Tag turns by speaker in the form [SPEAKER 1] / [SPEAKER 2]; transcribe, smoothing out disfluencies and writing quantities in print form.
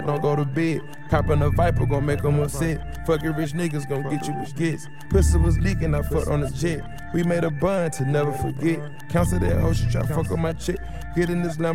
[SPEAKER 1] don't go to bed. Copping a Viper, gon' make them upset. Fucking rich niggas gon' get you what gets. Pussy was leaking, I fucked on the jet. We made a bond to never forget. Counsel that hoe, she try fuck on my chick. Get in this Lambo.